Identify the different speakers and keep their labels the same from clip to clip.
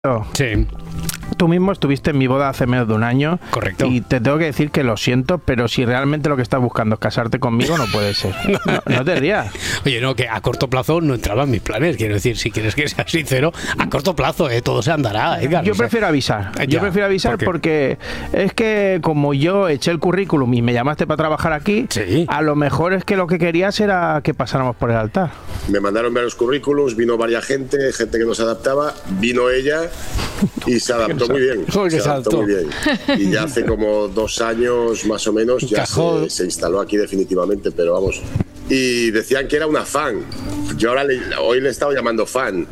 Speaker 1: Sí.
Speaker 2: Tú mismo estuviste en mi boda hace menos de un año.
Speaker 1: Correcto.
Speaker 2: Y te tengo que decir que lo siento, pero si realmente lo que estás buscando es casarte conmigo, no puede ser. No te rías.
Speaker 1: Oye, no, que a corto plazo no entraba en mis planes. Quiero decir, si quieres que sea sincero, a corto plazo, todo se andará, Edgar.
Speaker 2: Yo prefiero avisar. Yo prefiero avisar porque es que como yo eché el currículum y me llamaste para trabajar aquí,
Speaker 1: sí,
Speaker 2: a lo mejor es que lo que querías era que pasáramos por el altar.
Speaker 3: Me mandaron varios currículums, vino varias gente que no se adaptaba, vino ella y se adaptó muy bien. Se adaptó muy bien. Y ya hace como 2 años más o menos ya se instaló aquí definitivamente, pero vamos. Y decían que era una fan. Yo ahora hoy le he estado llamando fan,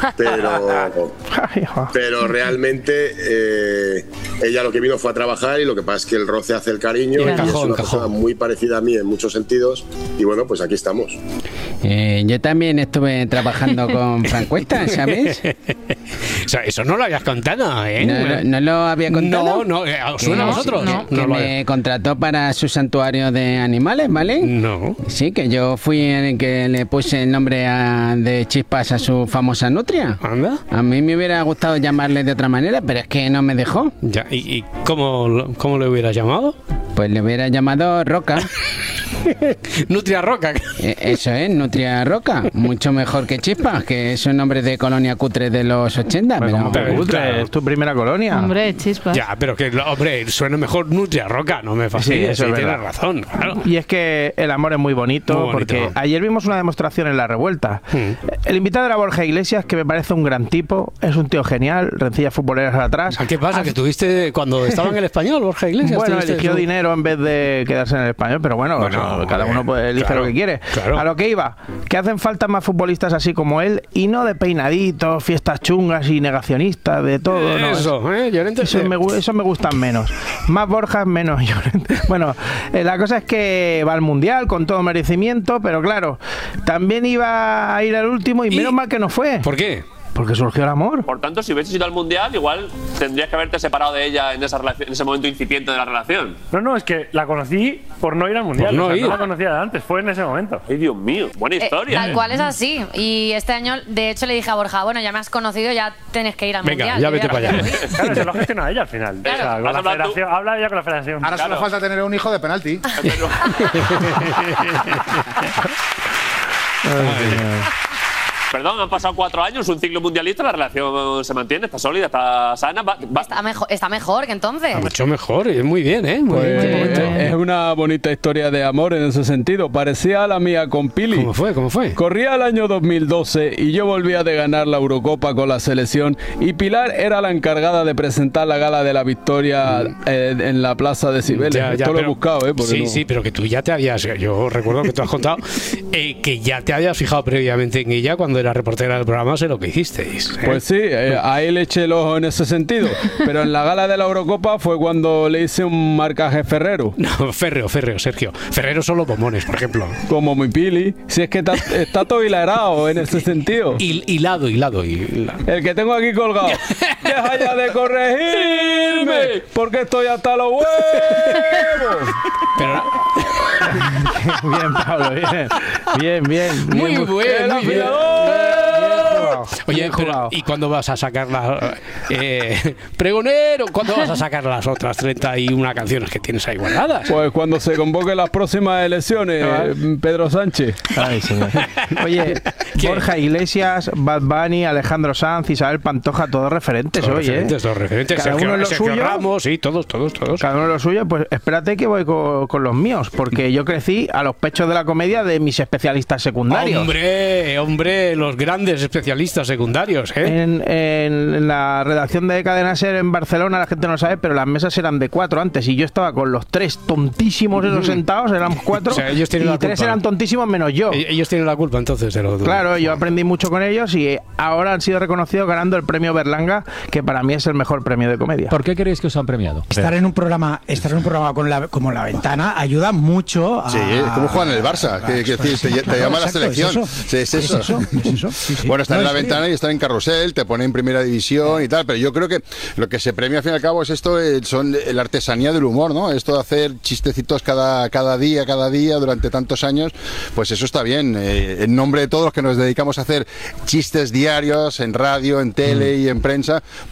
Speaker 3: pero realmente ella lo que vino fue a trabajar y lo que pasa es que el roce hace el cariño y es una persona muy parecida a mí en muchos sentidos y bueno, pues aquí estamos.
Speaker 4: Yo también estuve trabajando con Francuesta, ¿sabes?
Speaker 1: Eso no lo habías contado, ¿eh?
Speaker 4: ¿No lo había contado?
Speaker 1: No, ¿os suena a vosotros?
Speaker 4: Que me contrató para su santuario de animales, ¿vale?
Speaker 1: No.
Speaker 4: Sí, que yo fui el que le puse el nombre de Chispas a su famosa nutria.
Speaker 1: ¿Anda?
Speaker 4: A mí me hubiera gustado llamarle de otra manera, pero es que no me dejó.
Speaker 1: Ya, ¿y cómo le hubieras llamado?
Speaker 4: Pues le hubiera llamado Roca.
Speaker 1: Nutria Roca.
Speaker 4: Eso es, Nutria Roca. Mucho mejor que Chispas, que es un nombre de colonia cutre de los 80.
Speaker 2: Pero cutre, es tu primera colonia.
Speaker 5: Hombre, Chispas.
Speaker 1: Ya, pero que, hombre, suena mejor Nutria Roca, no me fastidies. Sí, tienes razón, claro.
Speaker 2: Y es que el amor es muy bonito, porque ayer vimos una demostración en La Revuelta. El invitado era Borja Iglesias, que me parece un gran tipo, es un tío genial, rencillas futboleras atrás.
Speaker 1: ¿Qué pasa? ¿Que tuviste cuando estaba en el Español, Borja Iglesias?
Speaker 2: Bueno, eligió dinero en vez de quedarse en el Español, pero bueno cada uno puede elegir lo que quiere. Claro. A lo que iba, que hacen falta más futbolistas así como él y no de peinaditos, fiestas chungas y negacionistas, de todo.
Speaker 1: Eso
Speaker 2: me gustan menos. Más Borjas, menos Llorente. Bueno, la cosa es que va al Mundial con todo merecimiento, pero claro, también iba a ir al último y menos mal que no fue.
Speaker 1: ¿Por qué?
Speaker 2: Porque surgió el amor.
Speaker 6: Por tanto, si hubieses ido al Mundial, igual tendrías que haberte separado de ella en esa relación, en ese momento incipiente de la relación.
Speaker 7: No, es que la conocí por no ir al Mundial. No la conocía de antes, fue en ese momento.
Speaker 6: Ay, Dios mío, buena historia.
Speaker 5: Tal cual es así. Y este año, de hecho, le dije a Borja, bueno, ya me has conocido, ya tienes que ir al
Speaker 1: Mundial.
Speaker 5: Venga,
Speaker 1: ya vete para allá.
Speaker 7: Claro, se lo gestiona ella al final.
Speaker 5: Claro.
Speaker 7: O sea, con la federación, habla ella con la federación.
Speaker 8: Ahora solo falta tener un hijo de penalti.
Speaker 6: Perdón, han pasado 4 años, un ciclo mundialista, la relación se mantiene, está sólida, está sana.
Speaker 5: Está mejor que entonces.
Speaker 1: Mucho mejor, muy bien, ¿eh?
Speaker 9: Es una bonita historia de amor en ese sentido. Parecía a la mía con Pili.
Speaker 1: ¿Cómo fue?
Speaker 9: Corría el año 2012 y yo volvía de ganar la Eurocopa con la selección y Pilar era la encargada de presentar la gala de la victoria en la plaza de Cibeles. Esto lo he buscado, ¿eh?
Speaker 1: Sí, pero que tú ya te habías... Yo recuerdo que tú has contado que ya te habías fijado previamente en ella cuando era reportera del programa, sé lo que hicisteis.
Speaker 9: Pues sí, a él eché el ojo en ese sentido, pero en la gala de la Eurocopa fue cuando le hice un marcaje Ferrero.
Speaker 1: No, férreo, Sergio. Ferrero son los bombones, por ejemplo.
Speaker 9: Como mi Pili. Si es que está todo hilarado en ese sentido.
Speaker 1: Hilado.
Speaker 9: El que tengo aquí colgado. Deja ya de corregirme, porque estoy hasta los huevos.
Speaker 1: Pero...
Speaker 2: Bien, Pablo, bien.
Speaker 1: Muy bueno. Oye,
Speaker 2: pero
Speaker 1: ¿y cuándo vas a sacar pregonero? ¿Cuándo vas a sacar las otras 31 canciones que tienes ahí guardadas?
Speaker 9: Pues cuando se convoquen las próximas elecciones, Pedro Sánchez.
Speaker 2: Ay, señor. Oye, Borja Iglesias, Bad Bunny, Alejandro Sanz, Isabel Pantoja, todos referentes hoy,
Speaker 1: Todos referentes.
Speaker 2: Cada uno en lo suyo.
Speaker 1: Ramos, sí, todos.
Speaker 2: Cada uno en lo suyo. Pues espérate que voy con los míos, porque yo crecí a los pechos de la comedia de mis especialistas secundarios.
Speaker 1: Hombre, los grandes especialistas secundarios, ¿eh?
Speaker 2: En la redacción de Cadena Ser en Barcelona, la gente no sabe, pero las mesas eran de 4 antes y yo estaba con los 3 tontísimos esos sentados, éramos 4
Speaker 1: o sea, ellos tienen
Speaker 2: y 3 eran tontísimos menos yo.
Speaker 1: Ellos tienen la culpa entonces de lo...
Speaker 2: Claro, yo aprendí mucho con ellos y ahora han sido reconocidos ganando el premio Berlanga, que para mí es el mejor premio de comedia.
Speaker 10: ¿Por qué creéis que os han premiado?
Speaker 8: Estar en un programa como La Ventana ayuda mucho a...
Speaker 11: Sí, como juegan en el Barça, que te llama la selección.
Speaker 8: Es eso.
Speaker 11: Bueno, estar en La Ventana
Speaker 10: ventana y estar en carrusel, te pone en primera división y tal, pero yo creo que lo que se premia al fin y al cabo es esto, son la artesanía del humor, ¿no? Esto de hacer chistecitos cada día durante tantos años, pues eso está bien. En nombre de todos los que nos dedicamos a hacer chistes diarios en radio, en tele y en prensa,